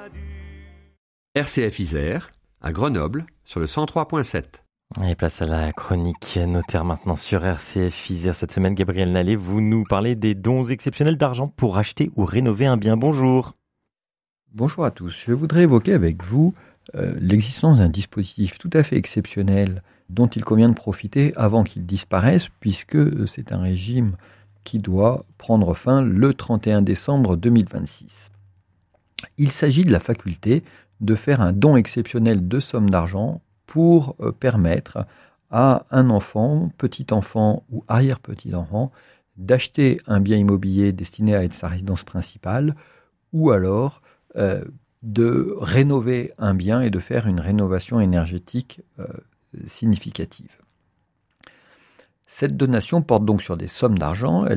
RCF Isère, à Grenoble, sur le 103.7. Et place à la chronique notaire maintenant sur RCF Isère. Cette semaine, Gabriel Nallet, vous nous parlez des dons exceptionnels d'argent pour acheter ou rénover un bien. Bonjour. Bonjour à tous. Je voudrais évoquer avec vous l'existence d'un dispositif tout à fait exceptionnel dont il convient de profiter avant qu'il disparaisse, puisque c'est un régime qui doit prendre fin le 31 décembre 2026. Il s'agit de la faculté de faire un don exceptionnel de somme d'argent pour permettre à un enfant, petit enfant ou arrière-petit enfant d'acheter un bien immobilier destiné à être sa résidence principale ou alors de rénover un bien et de faire une rénovation énergétique significative. Cette donation porte donc sur des sommes d'argent.